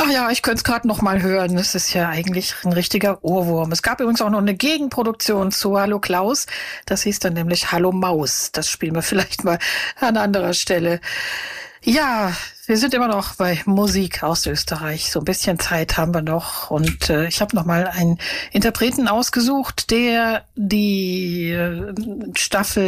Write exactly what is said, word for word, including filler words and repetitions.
Ach ja, ich könnte es gerade noch mal hören. Das ist ja eigentlich ein richtiger Ohrwurm. Es gab übrigens auch noch eine Gegenproduktion zu Hallo Klaus. Das hieß dann nämlich Hallo Maus. Das spielen wir vielleicht mal an anderer Stelle. Ja, wir sind immer noch bei Musik aus Österreich. So ein bisschen Zeit haben wir noch. Und äh, ich habe noch mal einen Interpreten ausgesucht, der die äh, Staffel